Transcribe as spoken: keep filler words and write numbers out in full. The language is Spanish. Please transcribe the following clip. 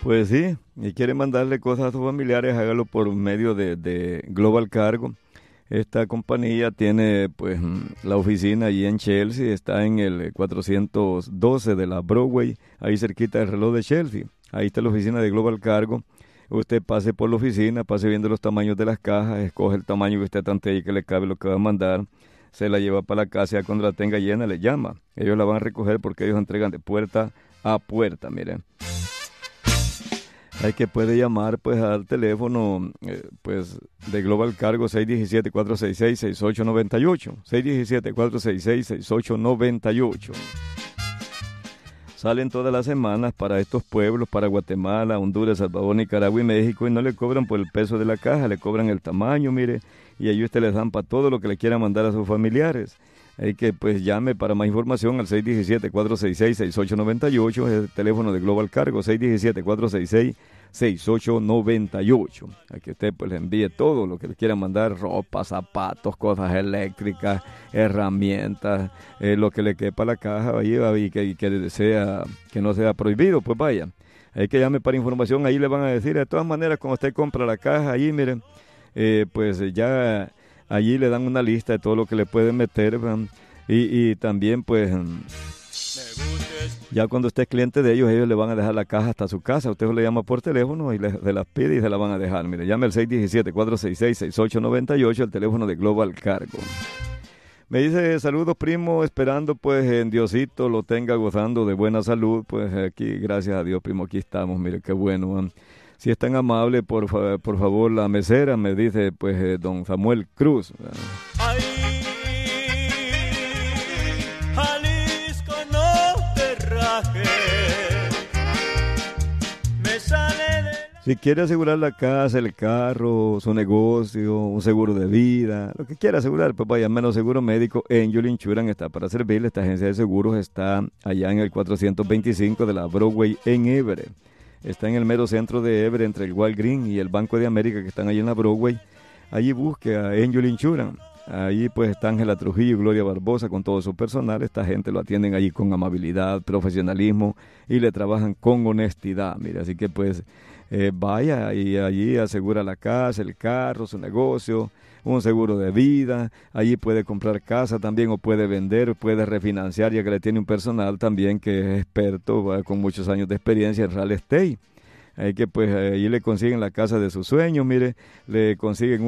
Pues sí, y quiere mandarle cosas a sus familiares, hágalo por medio de, de Global Cargo. Esta compañía tiene pues mm, la oficina allí en Chelsea, está en el cuatrocientos doce de la Broadway, ahí cerquita del reloj de Chelsea. Ahí está la oficina de Global Cargo. Usted pase por la oficina, pase viendo los tamaños de las cajas, escoge el tamaño que usted tantee y que le cabe lo que va a mandar, se la lleva para la casa y cuando la tenga llena le llama. Ellos la van a recoger porque ellos entregan de puerta a puerta, miren. Hay que puede llamar pues al teléfono eh, pues de Global Cargo seis uno siete, cuatro seis seis, seis ocho nueve ocho, seis uno siete, cuatro seis seis, seis ocho nueve ocho. Salen todas las semanas para estos pueblos, para Guatemala, Honduras, Salvador, Nicaragua y México, y no le cobran por el peso de la caja, le cobran el tamaño, mire, y ahí usted les dan para todo lo que le quiera mandar a sus familiares. Hay que pues llame para más información al seis uno siete, cuatro seis seis, seis ocho nueve ocho, es el teléfono de Global Cargo, seis uno siete, cuatro seis seis, seis ocho nueve ocho. A que usted pues le envíe todo lo que le quiera mandar, ropa, zapatos, cosas eléctricas, herramientas, eh, lo que le quepa a la caja ahí, y que, y que sea, que no sea prohibido, pues vaya. Hay que llame para información, ahí le van a decir, de todas maneras, cuando usted compra la caja, ahí miren, eh, pues ya allí le dan una lista de todo lo que le pueden meter, ¿verdad? y, y también pues ya cuando usted es cliente de ellos, ellos le van a dejar la caja hasta su casa. Usted le llama por teléfono y le, se las pide y se la van a dejar. Mire, llame al seis uno siete, cuatro seis seis, seis ocho nueve ocho, el teléfono de Global Cargo. Me dice, saludos primo, esperando pues en Diosito lo tenga gozando de buena salud. Pues aquí, gracias a Dios primo, aquí estamos, mire qué bueno, man. Si es tan amable, por, fa por favor, la mesera, me dice pues eh, don Samuel Cruz. Ay, Jalisco, no te rajes, me sale de... Si quiere asegurar la casa, el carro, su negocio, un seguro de vida, lo que quiera asegurar, pues vaya, menos seguro médico, Angel Insurance está para servirle. Esta agencia de seguros está allá en el cuatrocientos veinticinco de la Broadway en Everett. Está en el mero centro de Everett, entre el Walgreens y el Banco de América, que están allí en la Broadway. Allí busque a Angel Insurance. Allí pues está Ángela Trujillo y Gloria Barbosa con todo su personal. Esta gente lo atienden allí con amabilidad, profesionalismo y le trabajan con honestidad. Mira, así que pues eh, vaya y allí asegura la casa, el carro, su negocio, un seguro de vida. Allí puede comprar casa también o puede vender, puede refinanciar, ya que le tiene un personal también que es experto, ¿va? Con muchos años de experiencia en real estate. Hay que pues allí le consiguen la casa de sus sueños, mire, le consiguen